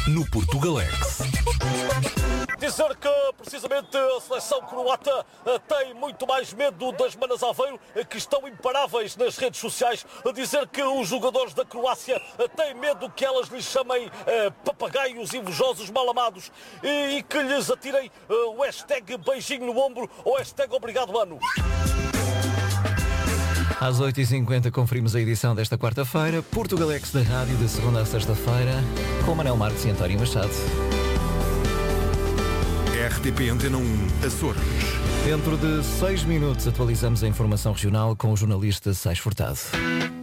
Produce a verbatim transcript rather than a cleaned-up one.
no Portugalex. Dizer que precisamente a seleção croata tem muito mais medo das Manas Aveiro, que estão imparáveis nas redes sociais. Dizer que os jogadores da Croácia têm medo que elas lhes chamem eh, papagaios invejosos mal amados e, e que lhes atirem eh, o hashtag beijinho no ombro ou hashtag obrigado mano. Às oito e cinquenta conferimos a edição desta quarta-feira. Portugalex da Rádio, de segunda a sexta-feira, com Manel Marques e António Machado. R T P Antena um, Açores. Dentro de seis minutos atualizamos a informação regional com o jornalista Sais Furtado.